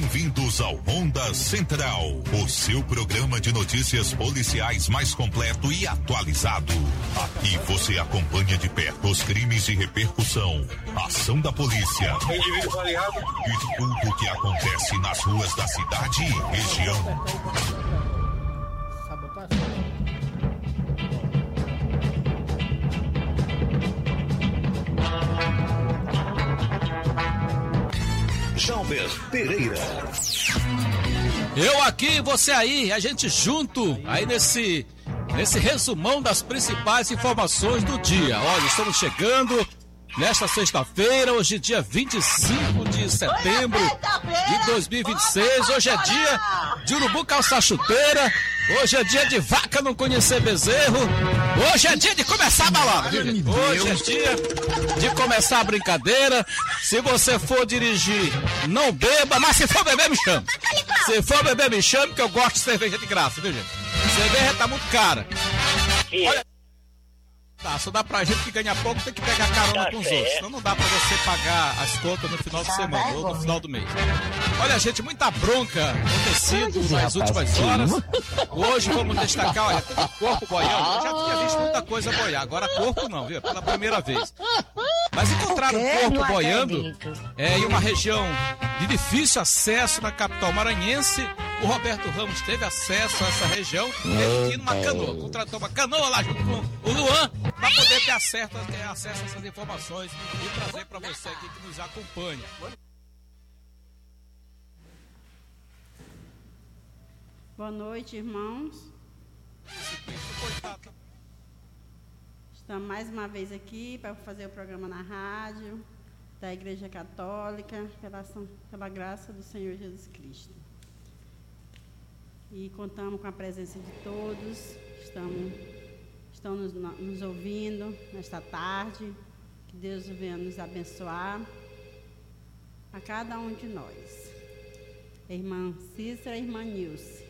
Bem-vindos ao Ronda Central, o seu programa de notícias policiais mais completo e atualizado. Aqui você acompanha de perto os crimes de repercussão, ação da polícia e tudo o que acontece nas ruas da cidade e região. Jalber Pereira. Eu aqui, você aí, a gente junto aí nesse resumão das principais informações do dia. Olha, estamos chegando nesta sexta-feira, hoje é dia 25 de setembro de 2026. Hoje é dia de urubu calçar chuteira. Hoje é dia de vaca não conhecer bezerro. Hoje é dia de começar a balada, viu, gente? Hoje é dia de começar a brincadeira. Se você for dirigir, não beba, mas se for beber, me chame. Se for beber, me chame, que eu gosto de cerveja de graça, viu, gente? Cerveja tá muito cara. Olha, tá, só dá pra gente que ganha pouco, tem que pegar carona com os outros. Então não dá pra você pagar as contas no final de semana ou no final do mês. Olha, gente, muita bronca acontecido nas últimas horas. Hoje vamos destacar, olha, teve corpo boiando. Eu já tinha visto muita coisa boiar, agora corpo não, viu? Pela primeira vez. Mas encontraram um corpo boiando em uma região de difícil acesso na capital maranhense. O Roberto Ramos teve acesso a essa região, teve que ir numa canoa, contratou uma canoa lá junto com o Luan, para poder ter acesso a essas informações e trazer para você aqui que nos acompanha. Boa noite, irmãos. Estamos mais uma vez aqui para fazer o programa na rádio da Igreja Católica, pela graça do Senhor Jesus Cristo. E contamos com a presença de todos, estão nos ouvindo nesta tarde. Que Deus venha nos abençoar, a cada um de nós. A irmã Cícera e a irmã Nilce.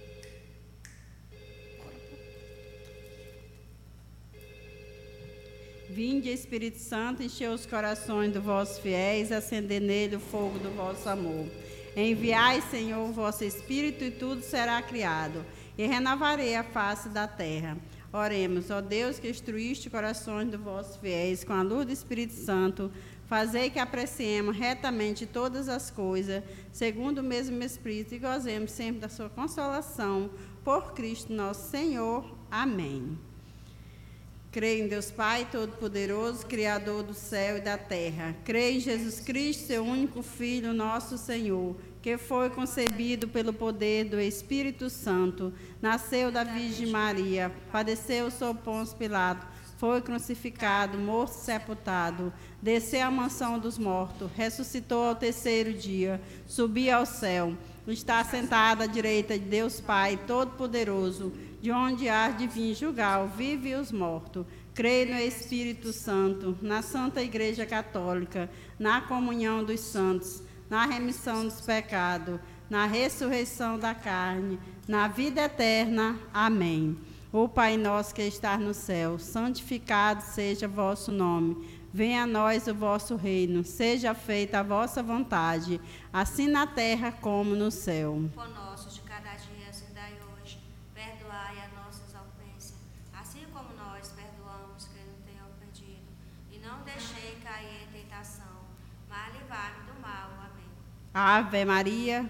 Vinde, Espírito Santo, encher os corações dos vossos fiéis, acender nele o fogo do vosso amor. Enviai, Senhor, o vosso Espírito, e tudo será criado, e renovarei a face da terra. Oremos, ó Deus, que instruíste os corações dos vossos fiéis com a luz do Espírito Santo, fazei que apreciemos retamente todas as coisas, segundo o mesmo Espírito, e gozemos sempre da sua consolação, por Cristo nosso Senhor. Amém. Creio em Deus Pai Todo-Poderoso, Criador do céu e da terra. Creio em Jesus Cristo, seu único Filho, nosso Senhor, que foi concebido pelo poder do Espírito Santo, nasceu da Virgem Maria, padeceu sob Pôncio Pilato, foi crucificado, morto e sepultado, desceu à mansão dos mortos, ressuscitou ao terceiro dia, subiu ao céu, está sentado à direita de Deus Pai Todo-Poderoso, de onde há de vir julgar os vivos e os mortos. Creio no Espírito Santo, na Santa Igreja Católica, na comunhão dos santos, na remissão dos pecados, na ressurreição da carne, na vida eterna. Amém. O Pai nosso que está no céu, santificado seja vosso nome. Venha a nós o vosso reino, seja feita a vossa vontade, assim na terra como no céu. Pão nosso de cada dia nos dai hoje, perdoai as nossas ofensas, assim como nós perdoamos quem nos tem ofendido, e não deixei cair em tentação, mas livrai-me do mal. Amém. Ave Maria,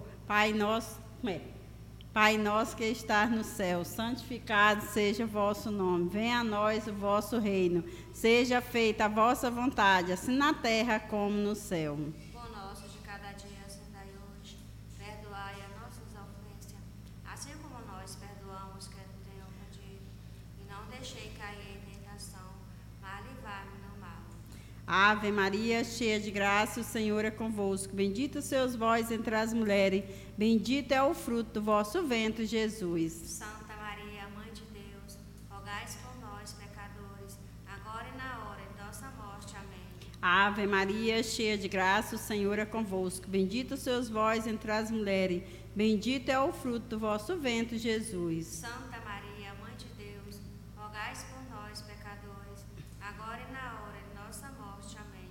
Pai nosso que estás no céu, santificado seja o vosso nome. Venha a nós o vosso reino. Seja feita a vossa vontade, assim na terra como no céu. Pão nosso de cada dia nos dai hoje. Perdoai as nossas ofensas, assim como nós perdoamos quem nos tem ofendido. E não deixei cair em tentação, mas livrai-me do mal. Ave Maria, cheia de graça, o Senhor é convosco. Bendita sois vós entre as mulheres. Bendito é o fruto do vosso ventre, Jesus. Santa Maria, Mãe de Deus, rogai por nós, pecadores, agora e na hora de nossa morte. Amém. Ave Maria, cheia de graça, o Senhor é convosco. Bendita sois vós entre as mulheres. Bendito é o fruto do vosso ventre, Jesus. Santa Maria, Mãe de Deus, rogai por nós, pecadores, agora e na hora de nossa morte. Amém.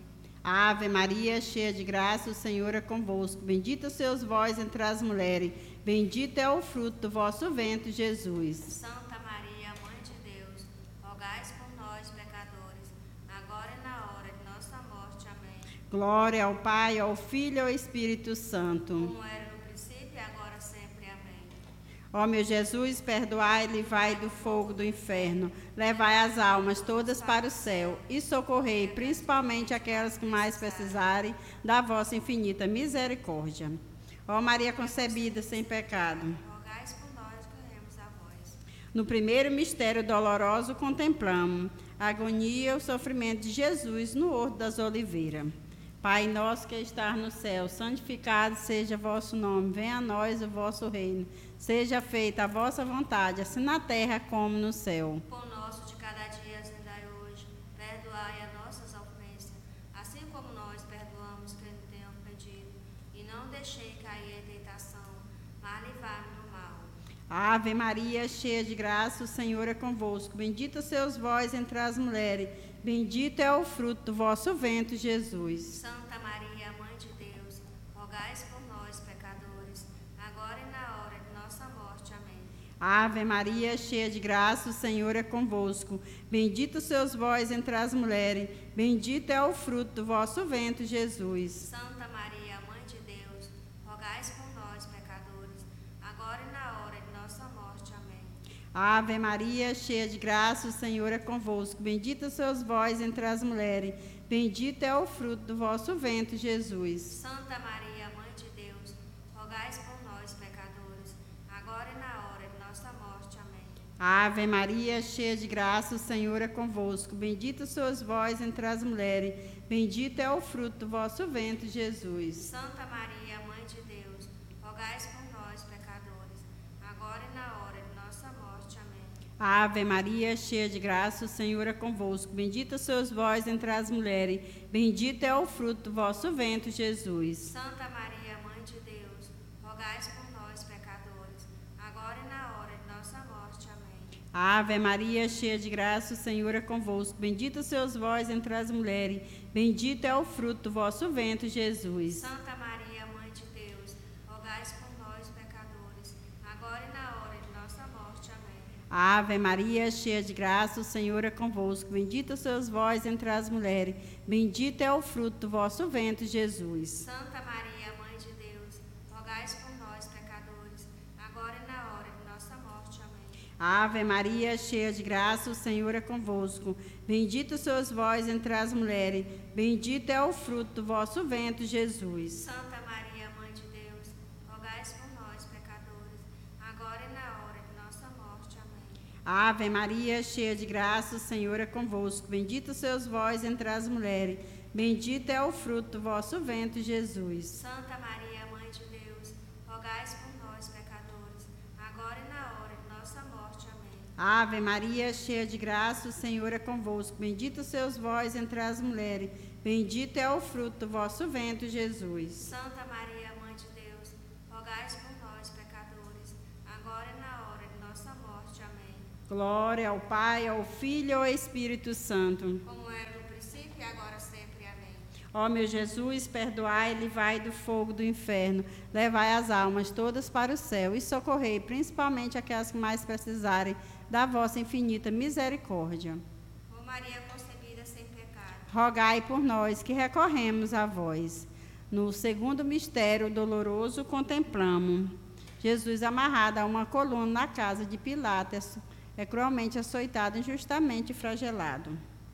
Ave Maria, cheia de graça, o Senhor é convosco. Bendita sois vós entre as mulheres. Bendito é o fruto do vosso ventre, Jesus. Santa Maria, Mãe de Deus, rogai por nós, pecadores, agora e na hora de nossa morte. Amém. Glória ao Pai, ao Filho e ao Espírito Santo. Como era no princípio e agora sempre. Amém. Ó meu Jesus, perdoai e livrai do fogo do inferno. Levai as almas todas para o céu e socorrei principalmente aquelas que mais precisarem da vossa infinita misericórdia. Ó Maria concebida sem pecado. Rogai por nós que recorremos a vós. No primeiro mistério doloroso contemplamos a agonia e o sofrimento de Jesus no Horto das Oliveiras. Pai nosso que estás no céu, santificado seja vosso nome. Venha a nós o vosso reino. Seja feita a vossa vontade, assim na terra como no céu. O pão nosso de cada dia nos dai hoje. Perdoai as nossas ofensas, assim como nós perdoamos quem nos tem ofendido. E não deixei cair em tentação, mas livrai-nos do mal. Ave Maria, cheia de graça, o Senhor é convosco. Bendita sois vós entre as mulheres. Bendito é o fruto do vosso ventre, Jesus. Santa Maria, Mãe de Deus, rogai por nós, pecadores, agora e na hora de nossa morte. Amém. Ave Maria, cheia de graça, o Senhor é convosco. Bendito sois vós entre as mulheres. Bendito é o fruto do vosso ventre, Jesus. Santa Maria, Mãe de Deus, rogai por nós, pecadores, agora e na hora de nossa morte. Amém. Ave Maria, cheia de graça, o Senhor é convosco. Bendita sois vós entre as mulheres. Bendito é o fruto do vosso ventre, Jesus. Santa Maria, Mãe de Deus, rogai por nós, pecadores, agora e na hora de nossa morte. Amém. Ave Maria, cheia de graça, o Senhor é convosco. Bendita sois vós entre as mulheres. Bendito é o fruto do vosso ventre, Jesus. Santa Maria, Mãe de Deus, rogai por nós, pecadores, agora e na hora de nossa morte. Amém. Ave Maria, cheia de graça, o Senhor é convosco. Bendita sois vós entre as mulheres. Bendito é o fruto do vosso ventre, Jesus. Santa Maria, Mãe de Deus, rogai por nós, pecadores, agora e na hora de nossa morte. Amém. Ave Maria, cheia de graça, o Senhor é convosco. Bendita sois vós entre as mulheres. Bendito é o fruto do vosso ventre, Jesus. Santa Maria, Mãe de Deus, rogai por nós, pecadores, agora e na hora de nossa morte. Amém. Ave Maria, cheia de graça, o Senhor é convosco. Bendita sois vós entre as mulheres. Bendito é o fruto do vosso ventre, Jesus. Santa Maria, Mãe de Deus, rogai por nós, pecadores, agora e na hora de nossa morte. Amém. Ave Maria, cheia de graça, o Senhor é convosco. Bendito sois vós entre as mulheres. Bendito é o fruto do vosso ventre, Jesus. Santa Maria, Mãe de Deus, rogai por nós, pecadores, agora e na hora de nossa morte. Amém. Ave Maria, cheia de graça, o Senhor é convosco. Bendito sois vós entre as mulheres. Bendito é o fruto do vosso ventre, Jesus. Santa Maria, Mãe de Deus, rogai por nós, pecadores, agora e na hora de nossa morte. Amém. Ave Maria, cheia de graça, o Senhor é convosco. Bendito sois vós entre as mulheres. Bendito é o fruto do vosso ventre, Jesus. Santa Maria, Mãe de Deus, rogai por nós, pecadores, agora e na hora de nossa morte. Amém. Glória ao Pai, ao Filho e ao Espírito Santo. Como era no princípio e agora sempre. Amém. Ó meu Jesus, perdoai e livrai do fogo do inferno. Levai as almas todas para o céu e socorrei principalmente aquelas que mais precisarem da vossa infinita misericórdia. Ó Maria concebida sem pecado, Rogai por nós que recorremos a vós. No segundo mistério doloroso contemplamos Jesus amarrado a uma coluna na casa de Pilatos, é cruelmente açoitado, injustamente flagelado.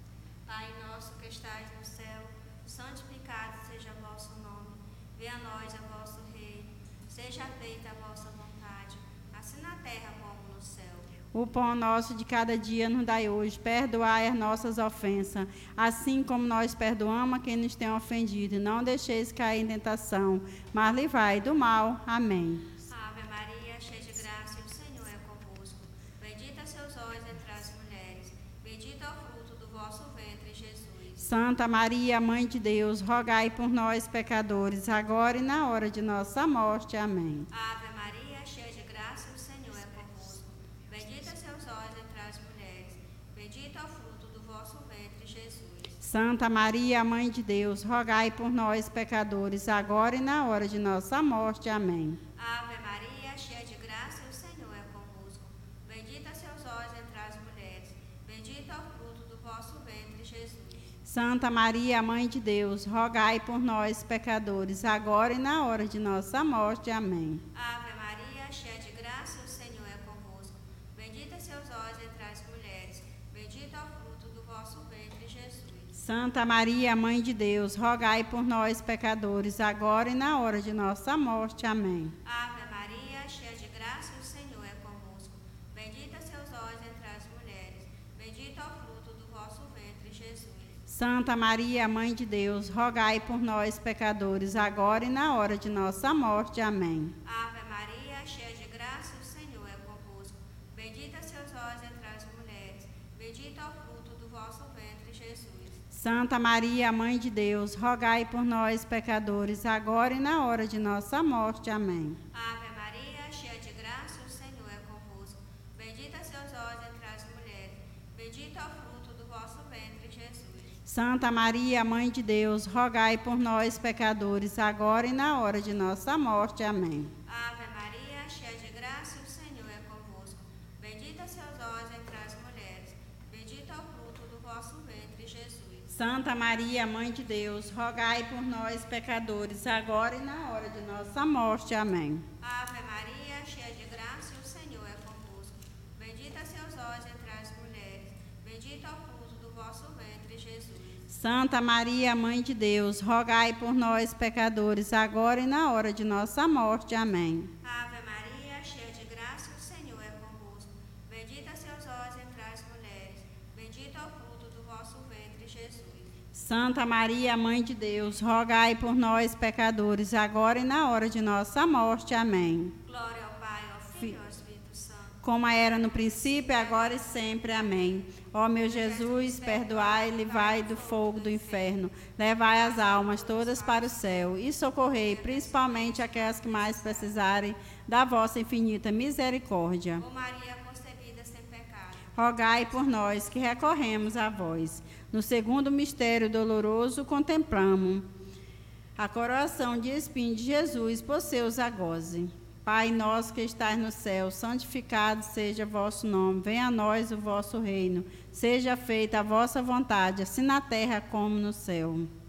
Pai nosso que estais no céu, santificado seja o vosso nome. Venha a nós o vosso reino. Seja feita a vossa vontade, assim na terra como no céu. O pão nosso de cada dia nos dai hoje. Perdoai as nossas ofensas, assim como nós perdoamos a quem nos tem ofendido. E não deixeis cair em tentação, mas livrai do mal. Amém. Ave Maria, cheia de graça, o Senhor é convosco. Bendita sois vós entre as mulheres. Bendito é o fruto do vosso ventre, Jesus. Santa Maria, Mãe de Deus, rogai por nós, pecadores, agora e na hora de nossa morte. Amém. Ave Maria, cheia de graça, o Senhor é convosco. Bendita sois vós entre as mulheres. Bendito é o fruto do vosso ventre, Jesus. Santa Maria, Mãe de Deus, rogai por nós, pecadores, agora e na hora de nossa morte. Amém. Ave Maria, cheia de graça, o Senhor é convosco. Bendita sois vós entre as mulheres, bendito é o fruto do vosso ventre, Jesus. Santa Maria, Mãe de Deus, rogai por nós, pecadores, agora e na hora de nossa morte. Amém. Ave Maria, cheia de graça, o Senhor é convosco. Bendita sois vós entre as mulheres, bendito é o fruto do vosso ventre, Jesus. Santa Maria, Mãe de Deus, rogai por nós, pecadores, agora e na hora de nossa morte. Amém. Ave Maria, cheia de graça, o Senhor é convosco. Bendita sois vós entre as mulheres, bendito é o fruto do vosso ventre, Jesus. Santa Maria, Mãe de Deus, rogai por nós, pecadores, agora e na hora de nossa morte. Amém. Ave Maria, cheia de graça, o Senhor é convosco. Bendita sois vós entre as mulheres, bendito é o fruto do vosso ventre, Jesus. Santa Maria, Mãe de Deus, rogai por nós, pecadores, agora e na hora de nossa morte. Amém. Ave Maria, cheia de graça, o Senhor é convosco. Bendita sois vós entre as mulheres, bendito é o fruto do vosso ventre, Jesus. Santa Maria, Mãe de Deus, rogai por nós, pecadores, agora e na hora de nossa morte. Amém. Ave Maria, cheia de graça, o Senhor é convosco. Bendita sois vós entre as mulheres, bendito é o fruto do vosso ventre, Jesus. Santa Maria, Mãe de Deus, rogai por nós, pecadores, agora e na hora de nossa morte. Amém. Ave Maria, cheia de graça, o Senhor é convosco. Bendita sois vós entre as mulheres, bendito é o fruto do vosso ventre, Jesus. Santa Maria, Mãe de Deus, rogai por nós, pecadores, agora e na hora de nossa morte. Amém. Ave Maria, cheia de graça, o Senhor é convosco. Bendita sois vós entre as mulheres, bendito é o fruto do vosso ventre, Jesus. Santa Maria, Mãe de Deus, rogai por nós, pecadores, agora e na hora de nossa morte. Amém. Glória ao Pai, ao Filho e ao Espírito Santo. Como era no princípio, agora e sempre. Amém. Ó meu Jesus, perdoai e livrai do fogo do inferno, levai as almas todas para o céu e socorrei principalmente aquelas que mais precisarem da vossa infinita misericórdia. Ó Maria concebida sem pecado, Rogai por nós que recorremos a vós. No segundo mistério doloroso, contemplamos a coroação de espinho de Jesus por seus algozes. Pai nosso que estais no céu, santificado seja vosso nome. Venha a nós o vosso reino. Seja feita a vossa vontade, assim na terra como no céu.